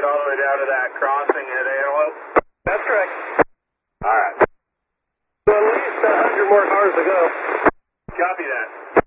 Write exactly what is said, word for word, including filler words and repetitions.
all the way down to that crossing at Antelope? That's correct. All right. So at least a hundred more cars to go. Copy that.